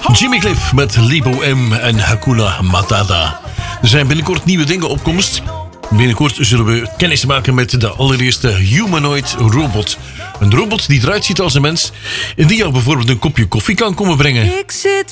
Jimmy Cliff met Libo M en Hakuna Matata. Er zijn binnenkort nieuwe dingen op komst. Binnenkort zullen we kennis maken met de allereerste humanoid robot. Een robot die eruit ziet als een mens en die jou bijvoorbeeld een kopje koffie kan komen brengen. Ik zit